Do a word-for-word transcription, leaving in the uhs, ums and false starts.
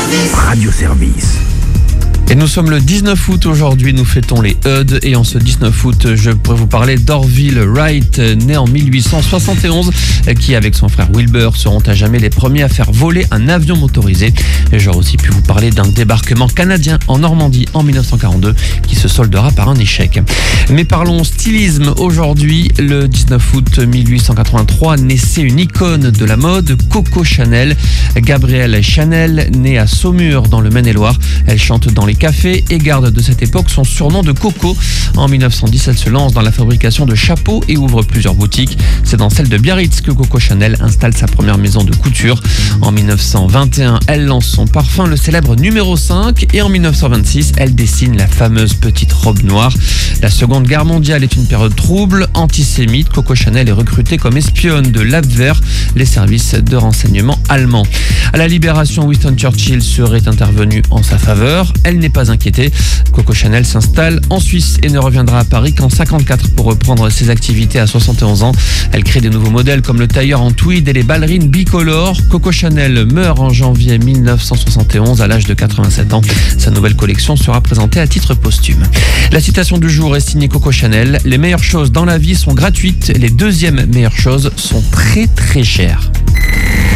Radio Service. Et nous sommes le dix-neuf août aujourd'hui, nous fêtons les Eudes et en ce dix-neuf août, je pourrais vous parler d'Orville Wright, né en mille huit cent soixante et onze, qui avec son frère Wilbur seront à jamais les premiers à faire voler un avion motorisé. Et j'aurais aussi pu vous parler d'un débarquement canadien en Normandie en mille neuf cent quarante-deux qui se soldera par un échec. Mais parlons stylisme aujourd'hui, le dix-neuf août mille huit cent quatre-vingt-trois naissait une icône de la mode, Coco Chanel. Gabrielle Chanel, née à Saumur dans le Maine-et-Loire, elle chante dans les cafés et garde de cette époque son surnom de Coco. En mille neuf cent dix, elle se lance dans la fabrication de chapeaux et ouvre plusieurs boutiques. C'est dans celle de Biarritz que Coco Chanel installe sa première maison de couture. En mille neuf cent vingt et un, elle lance son parfum, le célèbre numéro cinq, et en mille neuf cent vingt-six, elle dessine la fameuse petite robe noire. La Seconde Guerre mondiale est une période trouble, antisémite. Coco Chanel est recrutée comme espionne de l'Abwehr, les services de renseignement allemands. À la Libération, Winston Churchill serait intervenu en sa faveur. Elle n'est pas inquiétée. Coco Chanel s'installe en Suisse et ne reviendra à Paris qu'en cinquante-quatre pour reprendre ses activités à soixante et onze ans. Elle crée des nouveaux modèles comme le tailleur en tweed et les ballerines bicolores. Coco Chanel meurt en janvier mille neuf cent soixante et onze à l'âge de quatre-vingt-sept ans. Sa nouvelle collection sera présentée à titre posthume. La citation du jour est signée Coco Chanel. Les meilleures choses dans la vie sont gratuites. Les deuxièmes meilleures choses sont très très chères.